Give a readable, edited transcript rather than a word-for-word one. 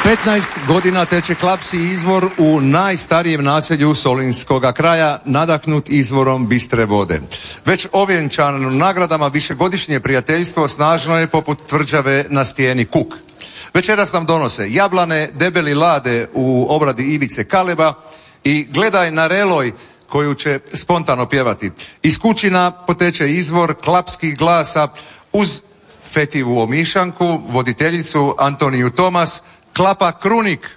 15 godina teče Klapski izvor u najstarijem naselju Solinskoga kraja, nadahnut izvorom bistre vode. Već ovjenčan nagradama višegodišnje prijateljstvo snažno je poput tvrđave na stijeni Kuk. Večeras nam donose jablane, debeli lade u obradi Ivice Kaleba i Gledaj na reloj koju će spontano pjevati. Iz Kućina poteče izvor klapskih glasa uz Fetivu Omišanku, voditeljicu Antoniju Tomas, Klapa Krunik.